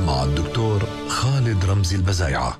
مع الدكتور خالد رمزي البزايعة.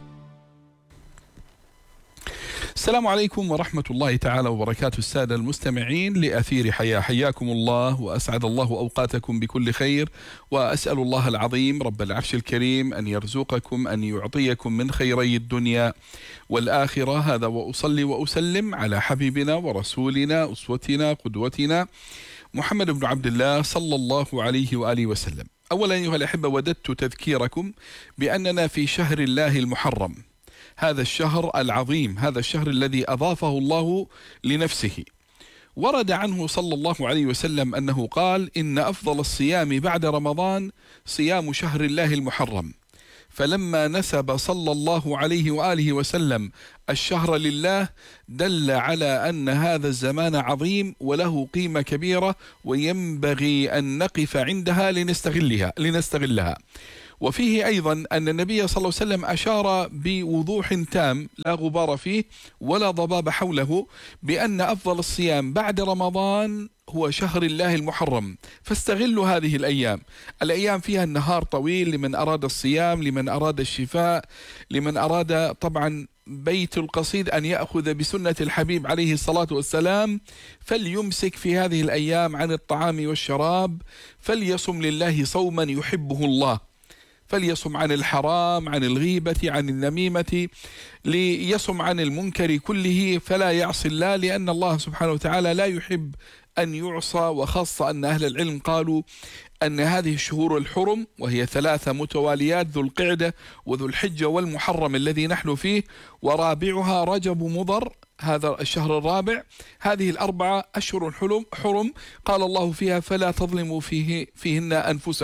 السلام عليكم ورحمة الله تعالى وبركاته. السادة المستمعين لأثير حياة، حياكم الله وأسعد الله أوقاتكم بكل خير، وأسأل الله العظيم رب العرش الكريم أن يرزقكم، أن يعطيكم من خيري الدنيا والآخرة. هذا وأصلي وأسلم على حبيبنا ورسولنا أسوتنا قدوتنا محمد بن عبد الله صلى الله عليه وآله وسلم. أولا أيها الأحبة، وددت تذكيركم بأننا في شهر الله المحرم، هذا الشهر العظيم، هذا الشهر الذي أضافه الله لنفسه. ورد عنه صلى الله عليه وسلم أنه قال: إن أفضل الصيام بعد رمضان صيام شهر الله المحرم. فلما نسب صلى الله عليه وآله وسلم الشهر لله دل على أن هذا الزمان عظيم وله قيمة كبيرة، وينبغي أن نقف عندها لنستغلها. وفيه أيضا أن النبي صلى الله عليه وسلم أشار بوضوح تام لا غبار فيه ولا ضباب حوله بأن أفضل الصيام بعد رمضان هو شهر الله المحرم. فاستغلوا هذه الأيام فيها النهار طويل لمن أراد الصيام، لمن أراد الشفاء، لمن أراد طبعا بيت القصيد أن يأخذ بسنة الحبيب عليه الصلاة والسلام، فليمسك في هذه الأيام عن الطعام والشراب، فليصم لله صوما يحبه الله، فليصم عن الحرام، عن الغيبة، عن النميمة، ليصم عن المنكر كله، فلا يعصي الله، لأن الله سبحانه وتعالى لا يحب أن يعصى. وخاصة أن أهل العلم قالوا أن هذه الشهور الحرم، وهي 3 متواليات: ذو القعدة وذو الحجة والمحرم الذي نحن فيه، ورابعها رجب مضر هذا الشهر الرابع، هذه ال4 أشهر حرم قال الله فيها: فلا تظلموا فيهن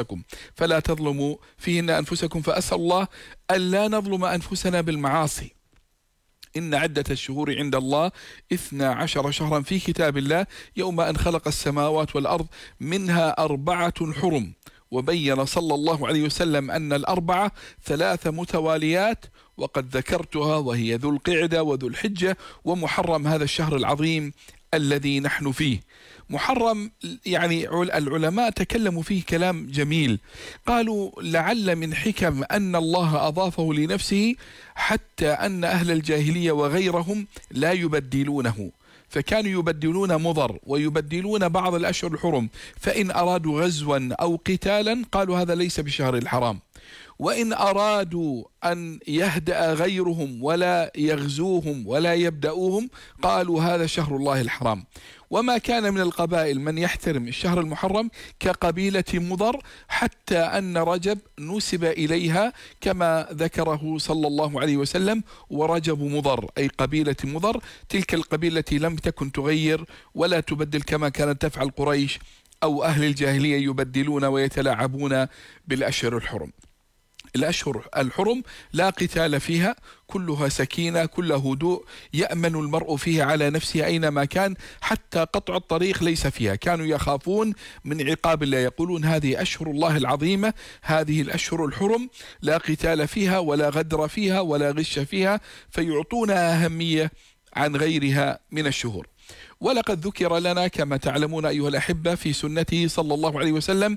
أنفسكم. فأسأل الله ألا نظلم أنفسنا بالمعاصي. إن عدة الشهور عند الله 12 شهرا في كتاب الله يوم أن خلق السماوات والأرض، منها 4 حرم. وبين صلى الله عليه وسلم أن ال4 3 متواليات، وقد ذكرتها، وهي ذو القعدة وذو الحجة ومحرم، هذا الشهر العظيم الذي نحن فيه. محرم يعني العلماء تكلموا فيه كلام جميل، قالوا: لعل من حكم أن الله أضافه لنفسه حتى أن أهل الجاهلية وغيرهم لا يبدلونه، فكانوا يبدلون مضر ويبدلون بعض الأشهر الحرم، فإن أرادوا غزوا أو قتالا قالوا هذا ليس بشهر الحرام، وإن أرادوا أن يهدأ غيرهم ولا يغزوهم ولا يبدأوهم قالوا هذا شهر الله الحرام. وما كان من القبائل من يحترم الشهر المحرم كقبيلة مضر، حتى أن رجب نسب إليها كما ذكره صلى الله عليه وسلم: ورجب مضر، أي قبيلة مضر، تلك القبيلة التي لم تكن تغير ولا تبدل كما كانت تفعل قريش أو أهل الجاهلية يبدلون ويتلاعبون بالأشهر الحرم. الأشهر الحرم لا قتال فيها، كلها سكينة، كلها هدوء، يأمن المرء فيها على نفسه أينما كان، حتى قطع الطريق ليس فيها. كانوا يخافون من عقاب الله، يقولون هذه أشهر الله العظيمة، هذه الأشهر الحرم لا قتال فيها ولا غدر فيها ولا غش فيها، فيعطونها أهمية عن غيرها من الشهور. ولقد ذكر لنا كما تعلمون أيها الأحبة في سنته صلى الله عليه وسلم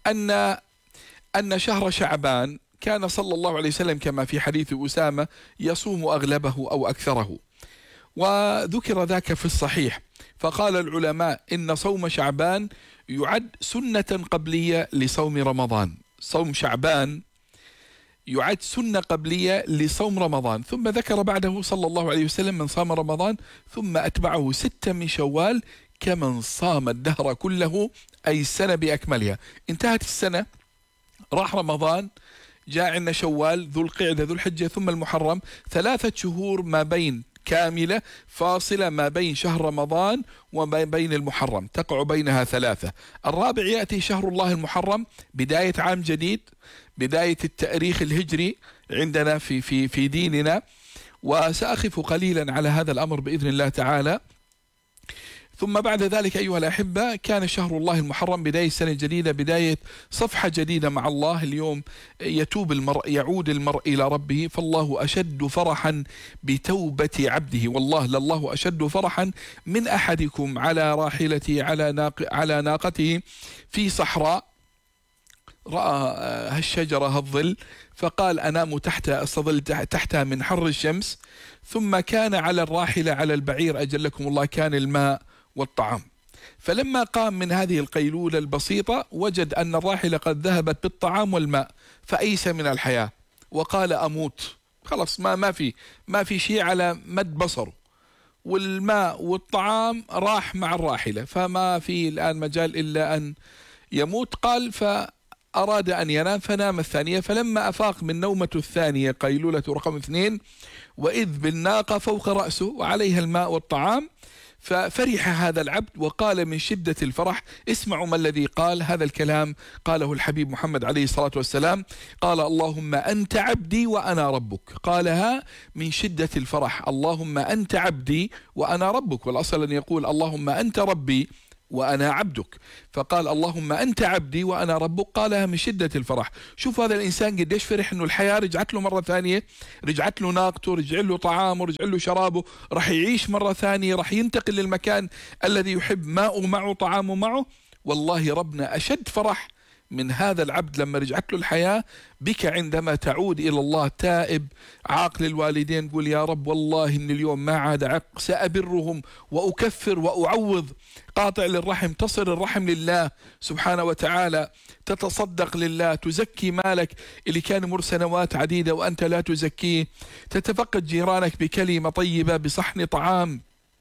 أن شهر شعبان كان صلى الله عليه وسلم كما في حديث أسامة يصوم أغلبه أو أكثره، وذكر ذاك في الصحيح. فقال العلماء إن صوم شعبان يعد سنة قبلية لصوم رمضان، صوم شعبان يعد سنة قبلية لصوم رمضان. ثم ذكر بعده صلى الله عليه وسلم: من صام رمضان ثم أتبعه 6 من شوال كمن صام الدهر كله، أي السنة بأكملها. انتهت السنة، راح رمضان، جاء عندنا شوال، ذو القعدة، ذو الحجة، ثم المحرم، 3 شهور ما بين كاملة فاصلة ما بين شهر رمضان وما بين المحرم، تقع بينها 3. الرابع يأتي شهر الله المحرم، بداية عام جديد، بداية التاريخ الهجري عندنا في ديننا، وسأخف قليلا على هذا الأمر بإذن الله تعالى. ثم بعد ذلك أيها الأحبة كان شهر الله المحرم بداية سنة جديدة، بداية صفحة جديدة مع الله. اليوم يعود المرء إلى ربه، فالله أشد فرحا بتوبة عبده، والله لله أشد فرحا من أحدكم على راحلته على ناقته في صحراء، رأى هالشجرة هالظل، فقال أنام تحت أستظل تحتها من حر الشمس. ثم كان على الراحلة على البعير أجلكم الله كان الماء والطعام. فلما قام من هذه القيلولة البسيطة وجد أن الراحلة قد ذهبت بالطعام والماء، فأيس من الحياة وقال أموت، خلاص ما في شيء على مد بصره، والماء والطعام راح مع الراحلة، فما في الآن مجال إلا أن يموت. قال فأراد أن ينام فنام الثانية، فلما أفاق من نومة الثانية قيلولة رقم 2 وإذ بالناقة فوق رأسه وعليها الماء والطعام، ففرح هذا العبد وقال من شدة الفرح، اسمعوا ما الذي قال. هذا الكلام قاله الحبيب محمد عليه الصلاة والسلام، قال اللهم أنت عبدي وأنا ربك. قالها من شدة الفرح، اللهم أنت عبدي وأنا ربك، والأصل أن يقول اللهم أنت ربي وأنا عبدك، فقال اللهم أنت عبدي وأنا ربك، قالها من شدة الفرح. شوف هذا الإنسان قديش فرح أنه الحياة رجعت له مرة ثانية، رجعت له ناقته، رجع له طعامه، رجع له شرابه، رح يعيش مرة ثانية، رح ينتقل للمكان الذي يحب، ماءه معه طعامه معه. والله ربنا أشد فرح من هذا العبد لما رجعت له الحياة بك عندما تعود إلى الله تائب عاقل الوالدين، قول يا رب والله إن اليوم ما عاد عق، سأبرهم وأكفر وأعوض، قاطع للرحم، تصل الرحم لله سبحانه وتعالى، تتصدق لله، تزكي مالك اللي كان مر سنوات عديدة وأنت لا تزكيه، تتفقد جيرانك بكلمة طيبة بصحن طعام،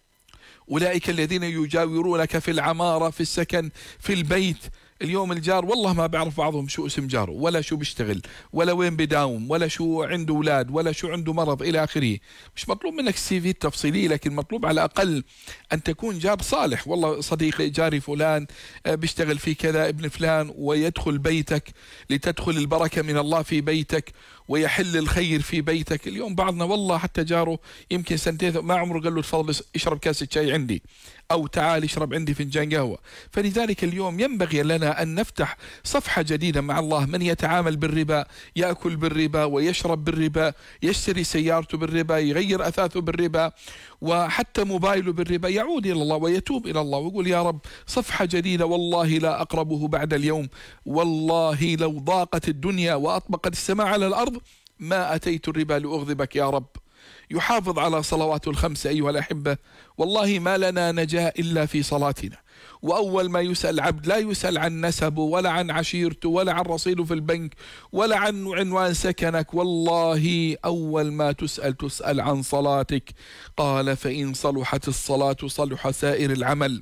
أولئك الذين يجاورونك في العمارة في السكن في البيت. اليوم الجار والله ما بعرف بعضهم شو اسم جاره، ولا شو بيشتغل، ولا وين بداوم، ولا شو عنده أولاد، ولا شو عنده مرض إلى آخره. مش مطلوب منك السي في التفصيلي، لكن مطلوب على الأقل أن تكون جار صالح. والله صديقي جاري فلان بيشتغل في كذا، ابن فلان، ويدخل بيتك لتدخل البركة من الله في بيتك ويحل الخير في بيتك. اليوم بعضنا والله حتى جاره يمكن سنتين ما عمره قال له تفضل اشرب كاسة شاي عندي، أو تعال اشرب عندي فنجان قهوة. فلذلك اليوم ينبغي لنا أن نفتح صفحة جديدة مع الله. من يتعامل بالربا يأكل بالربا ويشرب بالربا، يشتري سيارته بالربا، يغير أثاثه بالربا، وحتى موبايله بالربا، يعود إلى الله ويتوب إلى الله ويقول يا رب صفحة جديدة والله لا أقربه بعد اليوم، والله لو ضاقت الدنيا وأطبقت السماء على الأرض ما أتيت الربا لأغضبك يا رب. يحافظ على صلواته الخمس أيها الأحبة، والله ما لنا نجاة إلا في صلاتنا. وأول ما يسأل عبد لا يسأل عن نسبه ولا عن عشيرته ولا عن رصيده في البنك ولا عن عنوان سكنك، والله أول ما تسأل عن صلاتك. قال فإن صلحت الصلاة صلح سائر العمل،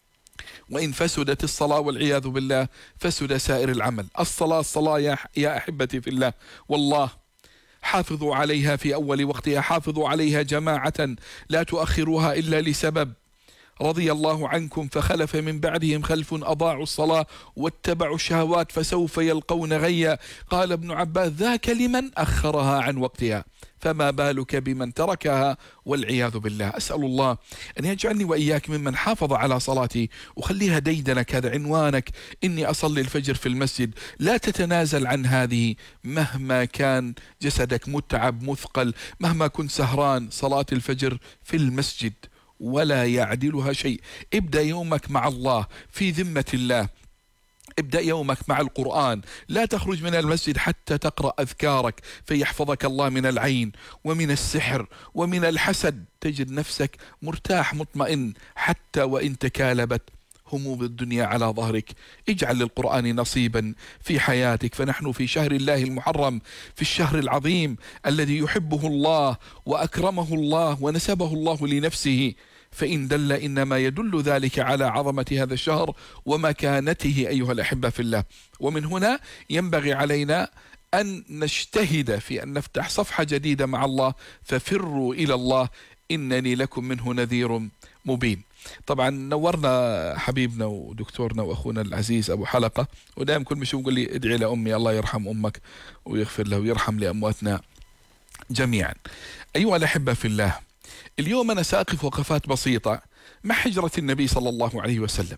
وإن فسدت الصلاة والعياذ بالله فسد سائر العمل. الصلاة يا أحبتي في الله، والله حافظوا عليها في أول وقتها، حافظوا عليها جماعة لا تؤخروها إلا لسبب. رضي الله عنكم فخلف من بعدهم خلف أضاعوا الصلاة واتبعوا الشهوات فسوف يلقون غيا. قال ابن عباس ذاك لمن أخرها عن وقتها، فما بالك بمن تركها والعياذ بالله. أسأل الله أن يجعلني وإياك ممن حافظ على صلاتي وخليها ديدنك، هذا عنوانك، إني أصلي الفجر في المسجد. لا تتنازل عن هذه مهما كان جسدك متعب مثقل، مهما كنت سهران، صلاة الفجر في المسجد ولا يعدلها شيء. ابدأ يومك مع الله في ذمة الله، ابدأ يومك مع القرآن، لا تخرج من المسجد حتى تقرأ أذكارك فيحفظك الله من العين ومن السحر ومن الحسد. تجد نفسك مرتاح مطمئن حتى وإن تكالبت هموم الدنيا على ظهرك. اجعل للقرآن نصيبا في حياتك، فنحن في شهر الله المحرم، في الشهر العظيم الذي يحبه الله وأكرمه الله ونسبه الله لنفسه. فإن دل إنما يدل ذلك على عظمة هذا الشهر ومكانته أيها الأحبة في الله. ومن هنا ينبغي علينا أن نجتهد في أن نفتح صفحة جديدة مع الله، ففروا إلى الله إنني لكم منه نذير مبين. طبعا نورنا حبيبنا ودكتورنا وأخونا العزيز أبو حلقة، ودائما كل مش يقول لي ادعي لأمي الله يرحم أمك ويغفر له ويرحم لأمواتنا جميعا. أيها الأحبة في الله، اليوم أنا سأقف وقفات بسيطة مع هجرة النبي صلى الله عليه وسلم.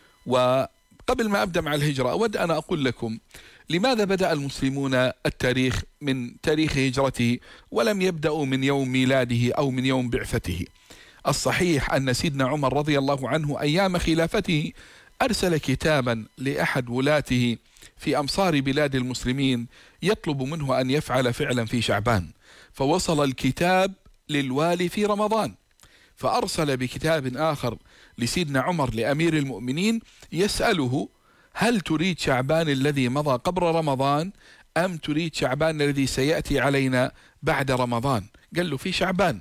وقبل ما أبدأ مع الهجرة أود أن أقول لكم لماذا بدأ المسلمون التاريخ من تاريخ هجرته ولم يبدأوا من يوم ميلاده أو من يوم بعثته. الصحيح أن سيدنا عمر رضي الله عنه أيام خلافته أرسل كتابا لأحد ولاته في أمصار بلاد المسلمين يطلب منه أن يفعل فعلا في شعبان، فوصل الكتاب للوالي في رمضان، فأرسل بكتاب آخر لسيدنا عمر لأمير المؤمنين يسأله: هل تريد شعبان الذي مضى قبل رمضان أم تريد شعبان الذي سيأتي علينا بعد رمضان؟ قال له: في شعبان.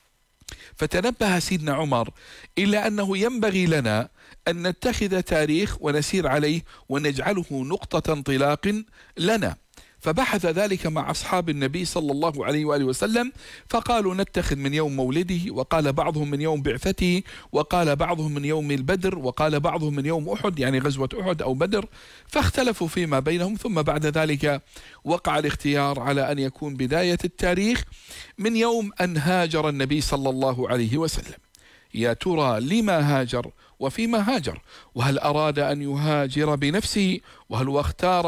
فتنبه سيدنا عمر إلى أنه ينبغي لنا أن نتخذ تاريخ ونسير عليه ونجعله نقطة انطلاق لنا. فبحث ذلك مع أصحاب النبي صلى الله عليه وآله وسلم، فقالوا نتخذ من يوم مولده، وقال بعضهم من يوم بعثته، وقال بعضهم من يوم البدر، وقال بعضهم من يوم أحد، يعني غزوة أحد أو بدر. فاختلفوا فيما بينهم، ثم بعد ذلك وقع الاختيار على أن يكون بداية التاريخ من يوم أن هاجر النبي صلى الله عليه وسلم. يا ترى لما هاجر وفيما هاجر؟ وهل أراد أن يهاجر بنفسه؟ وهل هو اختار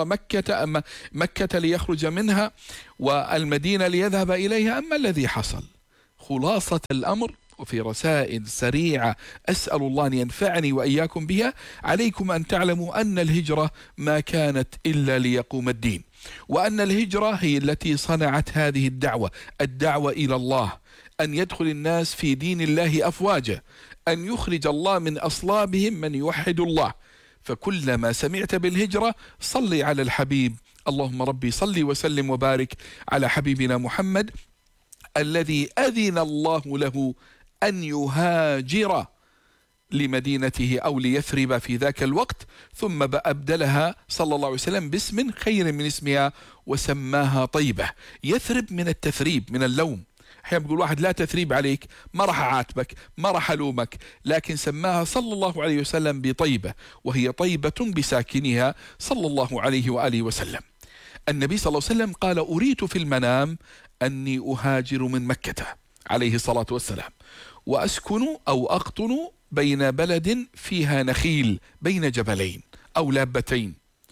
مكة ليخرج منها والمدينة ليذهب إليها، أما الذي حصل؟ خلاصة الأمر وفي رسائل سريعة أسأل الله أن ينفعني وإياكم بها، عليكم أن تعلموا أن الهجرة ما كانت إلا ليقوم الدين، وأن الهجرة هي التي صنعت هذه الدعوة إلى الله، أن يدخل الناس في دين الله أفواجا، أن يخرج الله من أصلابهم من يوحد الله. فكلما سمعت بالهجرة صلي على الحبيب، اللهم ربي صلي وسلم وبارك على حبيبنا محمد الذي أذن الله له أن يهاجر لمدينته أو ليثرب في ذاك الوقت، ثم أبدلها صلى الله عليه وسلم باسم خير من اسمها وسماها طيبة. يثرب من التثريب، من اللوم. أحيانا بيقول واحد لا تثريب عليك، ما راح أعاتبك، ما راح ألومك، لكن سماها صلى الله عليه وسلم بطيبة، وهي طيبة بساكنها صلى الله عليه وآله وسلم. النبي صلى الله عليه وسلم قال: أريت في المنام أني أهاجر من مكة عليه الصلاة والسلام، وأسكن أو أقطن بين بلد فيها نخيل بين جبلين أو لابتين.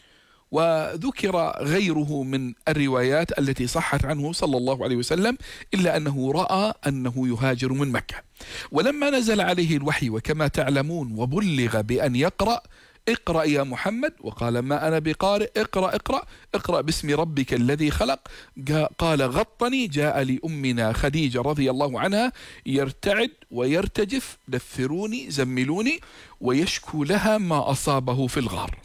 وذكر غيره من الروايات التي صحت عنه صلى الله عليه وسلم، إلا أنه رأى أنه يهاجر من مكة. ولما نزل عليه الوحي وكما تعلمون وبلغ بأن اقرأ يا محمد، وقال: ما أنا بقارئ، اقرأ باسم ربك الذي خلق. قال: غطني. جاء لأمنا خديجة رضي الله عنها يرتعد ويرتجف: دثروني، زملوني، ويشكو لها ما أصابه في الغار.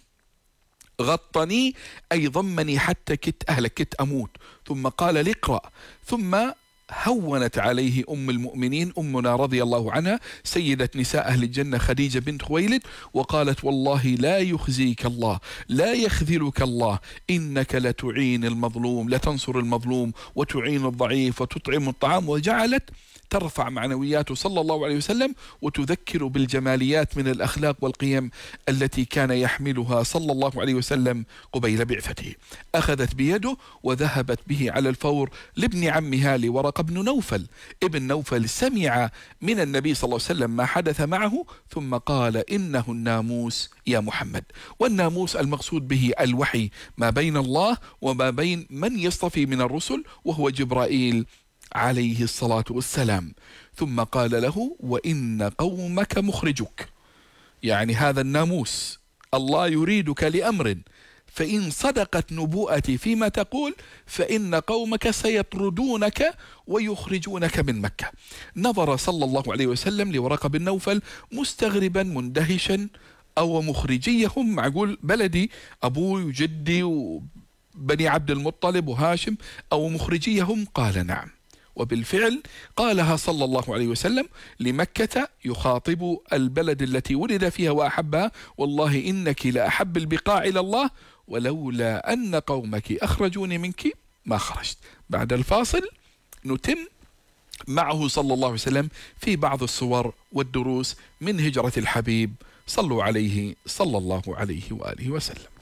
غطني أي ضمني حتى كت أموت. ثم قال: اقرأ. ثم هونت عليه أم المؤمنين أمنا رضي الله عنها سيدة نساء أهل الجنة خديجة بنت خويلد، وقالت: والله لا يخزيك الله، لا يخذلك الله، إنك لتعين المظلوم، لتنصر المظلوم وتعين الضعيف وتطعم الطعام. وجعلت ترفع معنوياته صلى الله عليه وسلم وتذكر بالجماليات من الأخلاق والقيم التي كان يحملها صلى الله عليه وسلم قبيل بعثته. أخذت بيده وذهبت به على الفور لابن عمها لورقة بن نوفل. ابن نوفل سمع من النبي صلى الله عليه وسلم ما حدث معه، ثم قال: إنه الناموس يا محمد. والناموس المقصود به الوحي ما بين الله وما بين من يصطفي من الرسل، وهو جبرائيل عليه الصلاة والسلام. ثم قال له: وإن قومك مخرجك، يعني هذا الناموس الله يريدك لأمر، فإن صدقت نبوءتي فيما تقول فإن قومك سيطردونك ويخرجونك من مكة. نظر صلى الله عليه وسلم لورقة بن نوفل مستغربا مندهشا: أو مخرجيهم، معقول بلدي أبوي وجدي وبني عبد المطلب وهاشم، أو مخرجيهم؟ قال: نعم. وبالفعل قالها صلى الله عليه وسلم لمكة يخاطب البلد التي ولد فيها وأحبها: والله إنك لأحب البقاع إلى الله، ولولا أن قومك أخرجوني منك ما خرجت. بعد الفاصل نتم معه صلى الله عليه وسلم في بعض الصور والدروس من هجرة الحبيب. صلوا عليه صلى الله عليه وآله وسلم.